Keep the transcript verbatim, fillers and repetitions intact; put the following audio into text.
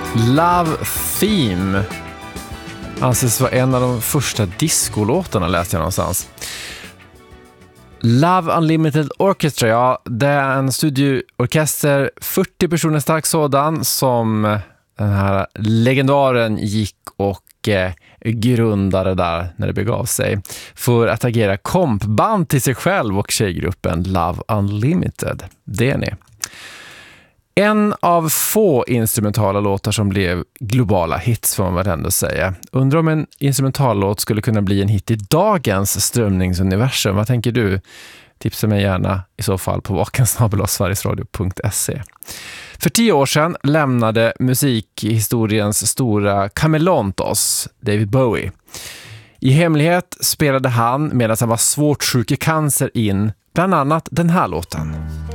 Love Theme anses vara en av de första discolåtarna, läste jag någonstans. Love Unlimited Orchestra, ja, det är en studioorkester, fyrtio personer stark sådan, som den här legendaren gick och eh, grundade där när det begav sig för att agera kompband till sig själv och tjejgruppen Love Unlimited. Det är ni. En av få instrumentala låtar som blev globala hits, får man väl ändå säga. Undrar om en instrumentallåt skulle kunna bli en hit i dagens strömningsuniversum. Vad tänker du? Tipsa mig gärna i så fall på vaken snabel-a sverigesradio punkt se. För tio år sedan lämnade musikhistoriens stora kameleont oss, David Bowie. I hemlighet spelade han, medan han var svårt sjuk i cancer, in bland annat den här låten.